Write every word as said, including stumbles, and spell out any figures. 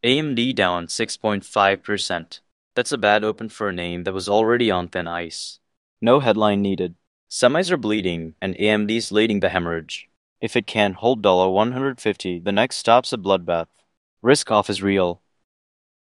A M D down six point five percent. That's a bad open for a name that was already on thin ice. No headline needed. Semis are bleeding, and A M D's leading the hemorrhage. If it can hold one hundred fifty, the next stop's a bloodbath. Risk off is real.